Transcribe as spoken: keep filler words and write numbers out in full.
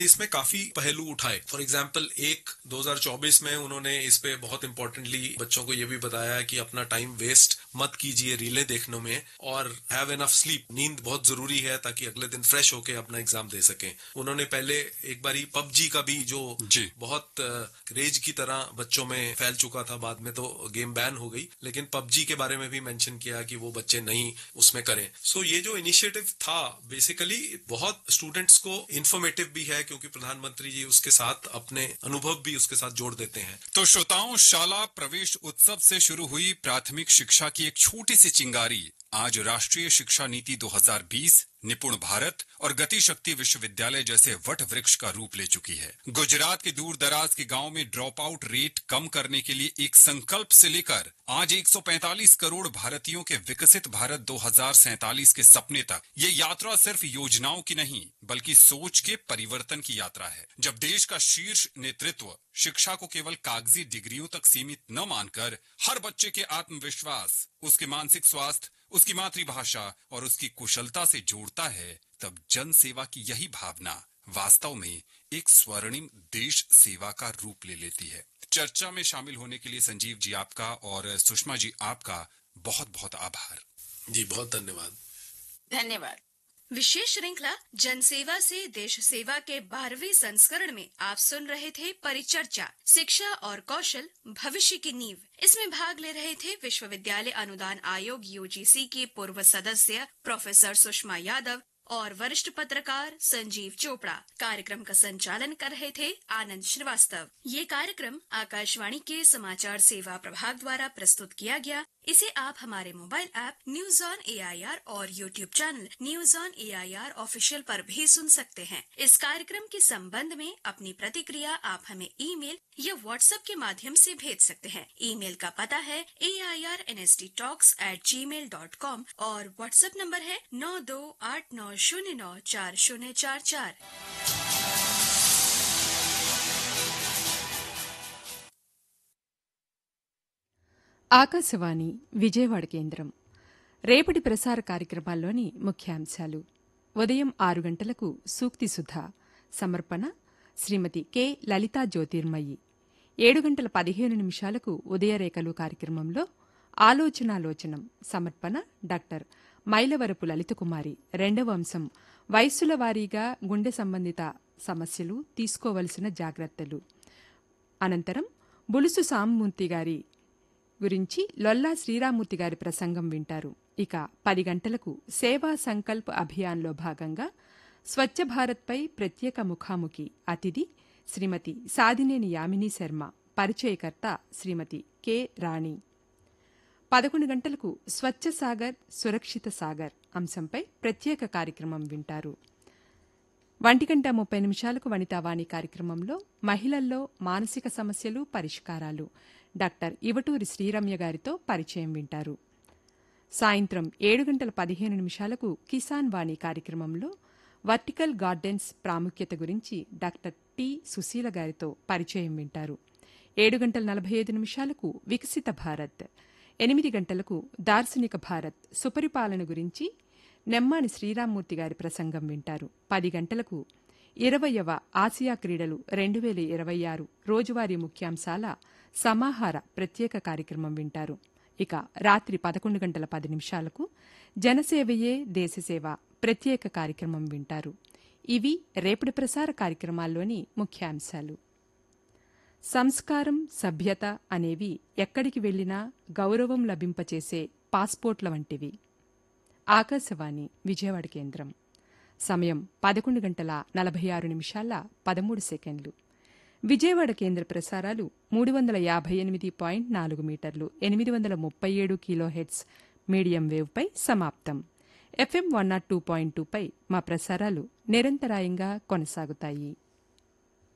इसमें काफी पहलू उठाए। फॉर एग्जाम्पल एक दो हज़ार चौबीस में उन्होंने इस पे बहुत इंपॉर्टेंटली बच्चों को ये भी बताया कि अपना टाइम वेस्ट मत कीजिए रीलें देखने में, और हैव एनफ स्लीप, नींद बहुत जरूरी है ताकि अगले दिन फ्रेश होके अपना एग्जाम दे सकें। उन्होंने पहले एक बारी पबजी का भी, जो जी बहुत क्रेज की तरह बच्चों में फैल चुका था, बाद में तो गेम बैन हो गई, लेकिन पबजी के बारे में भी मेंशन किया कि वो बच्चे नहीं उसमें करें। सो so, ये जो इनिशिएटिव था बेसिकली बहुत स्टूडेंट्स को इंफॉर्मेटिव भी है, क्योंकि प्रधानमंत्री जी उसके साथ अपने अनुभव भी उसके साथ जोड़ देते हैं। तो श्रोताओं, शाला प्रवेश उत्सव से शुरू हुई प्राथमिक शिक्षा की एक छोटी सी चिंगारी आज राष्ट्रीय शिक्षा नीति दो हज़ार बीस, निपुण भारत और गति शक्ति विश्वविद्यालय जैसे वट वृक्ष का रूप ले चुकी है। गुजरात के दूर दराज के गांव में ड्रॉप आउट रेट कम करने के लिए एक संकल्प से लेकर आज एक सौ पैंतालीस करोड़ भारतीयों के विकसित भारत दो हज़ार सैंतालीस के सपने तक, ये यात्रा सिर्फ योजनाओं की नहीं बल्कि सोच के परिवर्तन की यात्रा है। जब देश का शीर्ष नेतृत्व शिक्षा को केवल कागजी डिग्रियों तक सीमित न मानकर हर बच्चे के आत्मविश्वास, उसके मानसिक स्वास्थ्य, उसकी मातृभाषा और उसकी कुशलता से जोड़ता है, तब जन सेवा की यही भावना वास्तव में एक स्वर्णिम देश सेवा का रूप ले लेती है। चर्चा में शामिल होने के लिए संजीव जी आपका और सुषमा जी आपका बहुत बहुत आभार। जी बहुत धन्यवाद। धन्यवाद। विशेष श्रृंखला जनसेवा से देश सेवा के बारहवें संस्करण में आप सुन रहे थे परिचर्चा, शिक्षा और कौशल भविष्य की नींव। इसमें भाग ले रहे थे विश्वविद्यालय अनुदान आयोग यूजीसी की पूर्व सदस्य प्रोफेसर सुषमा यादव और वरिष्ठ पत्रकार संजीव चोपड़ा। कार्यक्रम का संचालन कर रहे थे आनंद श्रीवास्तव। ये कार्यक्रम आकाशवाणी के समाचार सेवा प्रभाग द्वारा प्रस्तुत किया गया। इसे आप हमारे mobile app news on AIR और YouTube channel news on AIR official पर भी सुन सकते हैं। इस कार्यक्रम के संबंध में अपनी प्रतिक्रिया आप हमें ईमेल या व्हाट्सएप के माध्यम से भेज सकते हैं। ईमेल का पता है ए I R N S D talks eight ji mail dot com और व्हाट्सएप नंबर है नौ दो आठ नौ शून्य नौ चार शून्य चार चार। ఆకాశవాణి విజయవాడ కేంద్రం. రేపటి ప్రసార కార్యక్రమాల్లోని ముఖ్యాంశాలు: ఉదయం ఆరు గంటలకు సూక్తి సుధ, సమర్పణ శ్రీమతి కె లలితా జ్యోతిర్మయి. ఏడు గంటల పదిహేను నిమిషాలకు ఉదయరేఖలు కార్యక్రమంలో ఆలోచనాలోచనం, సమర్పణ డాక్టర్ మైలవరపు లలితకుమారి. రెండవ అంశం వయస్సుల వారీగా గుండె సంబంధిత సమస్యలు, తీసుకోవలసిన జాగ్రత్తలు. అనంతరం బులుసు సామ్మూర్తి గారి గురించి లొల్లా శ్రీరామూర్తి గారి ప్రసంగం వింటారు. ఇక పది గంటలకు సేవా సంకల్ప్ అభియాన్లో భాగంగా స్వచ్ఛ భారత్పై ప్రత్యేక ముఖాముఖి. అతిథి శ్రీమతి సాదినేని యామినీ శర్మ. పరిచయకర్త శ్రీమతి కె రాణి. పదకొండు గంటలకు స్వచ్ఛ సాగర్ సురక్షిత సాగర్ అంశంపై ప్రత్యేక కార్యక్రమం వింటారు. ఒంటి గంట ముప్పై నిమిషాలకు వనితావాణి కార్యక్రమంలో మహిళల్లో మానసిక సమస్యలు, పరిష్కారాలు డాక్టర్ ఇవటూరి శ్రీరమ్య గారితో పరిచయం వింటారు. సాయంత్రం ఏడు గంటల పదిహేను నిమిషాలకు కిసాన్ వాణి కార్యక్రమంలో వర్టికల్ గార్డెన్స్ ప్రాముఖ్యత గురించి డాక్టర్ టి సుశీల గారితో పరిచయం వింటారు. ఏడు గంటల నలభై ఐదు నిమిషాలకు వికసిత భారత్, ఎనిమిది గంటలకు దార్శనిక భారత్ సుపరిపాలన గురించి నెమ్మాని శ్రీరామ్మూర్తి గారి ప్రసంగం వింటారు. పది గంటలకు ఇరవయవ ఆసియా క్రీడలు రెండు వేల ఇరవై ఆరు రోజువారీ ముఖ్యాంశాల సమాహార ప్రత్యేక కార్యక్రమం వింటారు. ఇక రాత్రి పదకొండు గంటల పది నిమిషాలకు జనసేవయే దేశసేవ ప్రత్యేక కార్యక్రమం వింటారు. ఇవి రేపటి ప్రసార కార్యక్రమాల్లోని ముఖ్యాంశాలు. సంస్కారం, సభ్యత అనేవి ఎక్కడికి వెళ్లినా గౌరవం లభింపచేసే పాస్పోర్ట్ల వంటివి. ఆకాశవాణి విజయవాడ కేంద్రం. సమయం పదకొండు గంటల నలభై ఆరు నిమిషాల పదమూడు సెకండ్లు. విజయవాడ కేంద్ర ప్రసారాలు మూడు వందల యాభై ఎనిమిది పాయింట్ నాలుగు మీటర్లు, ఎనిమిది వందల ముప్పై ఏడు కిలోహెర్ట్జ్ మీడియం వేవ్పై సమాప్తం. FM one not two point టూపై మా ప్రసారాలు నిరంతరాయంగా కొనసాగుతాయి.